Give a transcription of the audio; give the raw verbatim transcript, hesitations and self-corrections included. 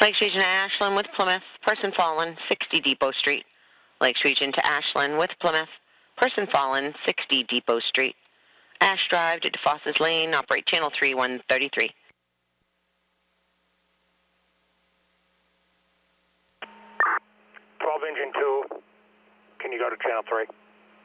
Lakes Region to Ashland with Plymouth. Person fallen, sixty Depot Street. Lakes Region to Ashland with Plymouth. Person fallen, sixty Depot Street. Ash Drive to DeFosses Lane. Operate Channel three one thirty-three. twelve Engine two. Can you go to Channel three?